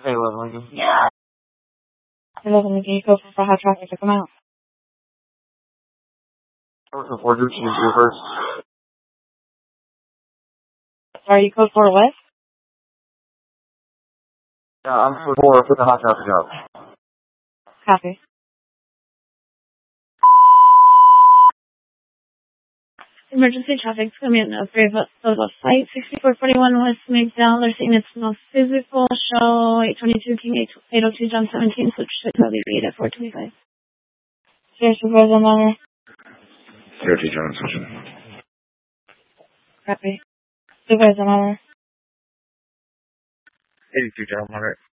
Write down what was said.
Hey, Lincoln. Hey, Lincoln, can you go for hot traffic to come out? Code 4, do you first? Sorry, you code for what? Yeah, I'm code 4 for the hot traffic out. Copy. Emergency traffic's coming in of flight 6441 West McDowell. They're saying it's no physical. Show 822 King 802 John 17. Switch to Cody Reed at 425. Sir, supervisor Monterey. 30 John switching. Copy. Supervisor Monterey. 82 John Monterey.